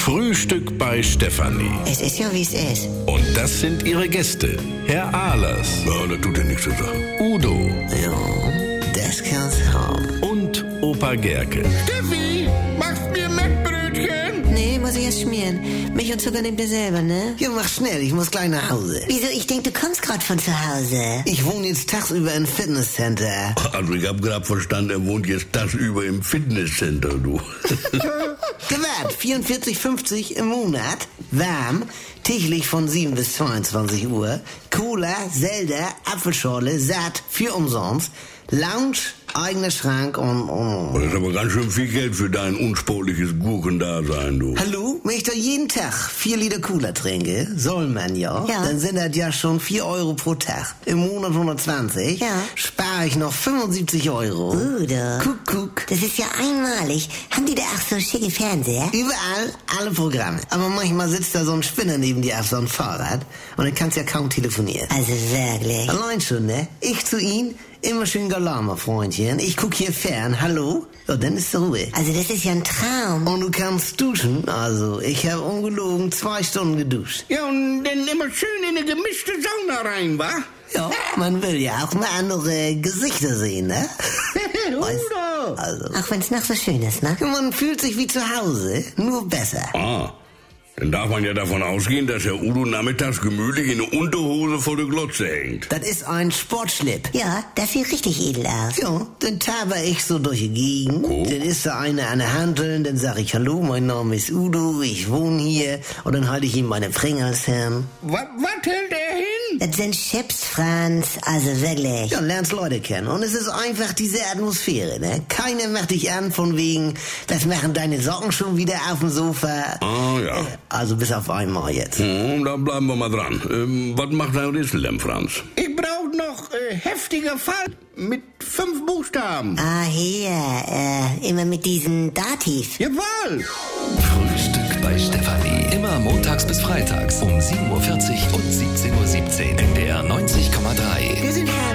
Frühstück bei Stefanie. Es ist ja, wie es ist. Und das sind ihre Gäste. Herr Ahlers. Ja, das tut ja nichts zu sagen. Udo. Ja, das kann's haben. Und Opa Gerke. Steffi, machst mir Mettbrötchen? Nee, muss ich erst schmieren. Milch und Zucker nehmt ihr selber, ne? Ja, mach schnell, ich muss gleich nach Hause. Wieso? Ich denk, du kommst gerade von zu Hause. Ich wohne jetzt tagsüber im Fitnesscenter. Also ich hab grad verstanden, er wohnt jetzt tagsüber im Fitnesscenter, du. Gewahrt, 44,50 im Monat. Warm, täglich von 7 bis 22 Uhr. Cola, Zelda, Apfelschorle, satt, für umsonst. Lounge, eigener Schrank und... Das ist aber ganz schön viel Geld für dein unsportliches Gurkendasein, du. Hallo? Wenn ich da jeden Tag 4 Liter Cola trinke, soll man ja, Ja. dann sind das ja schon 4 Euro pro Tag. Im Monat 120. Ja. Spare ich noch 75 Euro. Udo. Kuckuck. Das ist ja einmalig. Haben die da auch so schicke Fernseher? Überall, alle Programme. Aber manchmal sitzt da so ein Spinner neben dir auf so einem Fahrrad und dann kannst du ja kaum telefonieren. Also wirklich. Allein schon, ne? Ich zu ihm, immer schön Galama, Freundchen. Ich guck hier fern, hallo? Ja, dann ist Ruhe. Also das ist ja ein Traum. Und du kannst duschen, also ich habe ungelogen 2 Stunden geduscht. Ja, und dann immer schön in eine gemischte Sauna rein, wa? Ja, man will ja auch mal andere Gesichter sehen, ne? Udo! Also, Auch wenn's noch so schön ist, ne? man fühlt sich wie zu Hause, nur besser. Ah, dann darf man ja davon ausgehen, dass Herr Udo nachmittags gemütlich in eine Unterhose vor der Glotze hängt. Das ist ein Sportschlipp. Ja, das sieht richtig edel aus. Ja, dann taber ich so durch die Gegend, dann ist da einer an der Hand, dann sag ich, hallo, mein Name ist Udo, ich wohne hier, und dann halte ich ihm meine Pringles hin. Was hält er hin? Das sind Chips, Franz, also wirklich. Ja, lernst Leute kennen, und es ist einfach diese Atmosphäre, ne? Keiner macht dich an von wegen, das machen deine Socken schon wieder auf dem Sofa. Ah, ja. Also bis auf einmal jetzt. Da bleiben wir mal dran. Was macht dein Rätsel, Franz? Ich brauche noch heftiger Fall mit 5 Buchstaben. Ah, hier, immer mit diesen Dativ. Jawohl! Frühstück bei Stefanie. Immer montags bis freitags um 7.40 Uhr und 17.17 Uhr. NDR 90,3. Wir sind